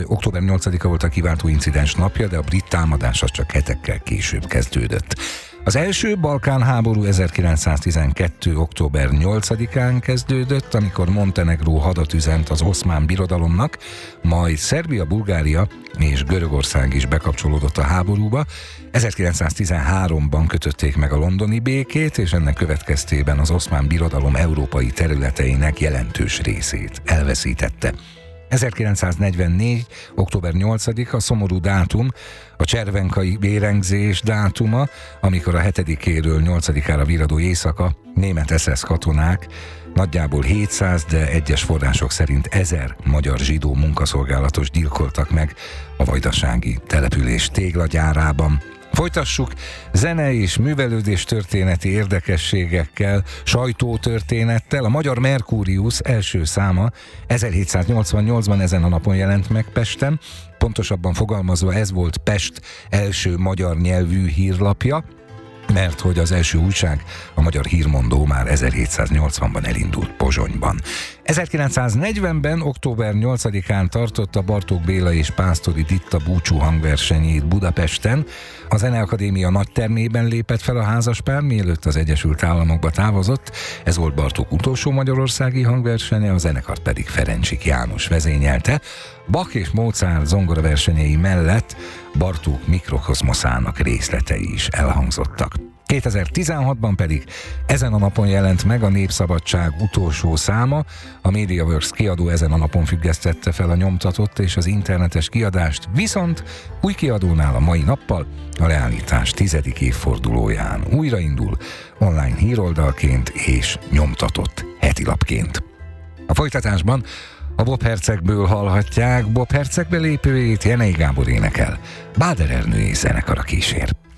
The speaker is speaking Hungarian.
október 8-a volt a kiváltó incidens napja, de a brit támadás az csak hetekkel később kezdődött. Az első Balkán-háború 1912. október 8-án kezdődött, amikor Montenegró hadat üzent az Oszmán Birodalomnak, majd Szerbia, Bulgária és Görögország is bekapcsolódott a háborúba. 1913-ban kötötték meg a londoni békét, és ennek következtében az Oszmán Birodalom európai területeinek jelentős részét elveszítette. 1944. október 8-a szomorú dátum, a cservenkai vérengzés dátuma, amikor a 7-éről 8-ára virradó éjszaka német SS katonák nagyjából 700, de egyes források szerint 1000 magyar zsidó munkaszolgálatos gyilkoltak meg a vajdasági település téglagyárában. Folytassuk zene és művelődés történeti érdekességekkel, sajtótörténettel. A Magyar Merkurius első száma 1788-ban ezen a napon jelent meg Pesten. Pontosabban fogalmazva ez volt Pest első magyar nyelvű hírlapja, mert hogy az első újság, a Magyar Hírmondó már 1780-ban elindult Pozsonyban. 1940-ben, október 8-án tartotta Bartók Béla és Pásztori Ditta búcsú hangversenyét Budapesten. A Zeneakadémia nagytermében lépett fel a házaspár, mielőtt az Egyesült Államokba távozott. Ez volt Bartók utolsó magyarországi hangversenye, a zenekart pedig Ferencsik János vezényelte. Bach és Mozart zongoraversenyei mellett Bartók mikrokozmoszának részletei is elhangzottak. 2016-ban pedig ezen a napon jelent meg a Népszabadság utolsó száma. A MediaWorks kiadó ezen a napon függesztette fel a nyomtatott és az internetes kiadást, viszont új kiadónál a mai nappal a leállítás 10. évfordulóján újraindul online híroldalként és nyomtatott hetilapként. A folytatásban a Bob Hercegből hallhatják Bob Herceg belépőjét, Jenei Gábor énekel, Báder Ernő és zenekara kísér.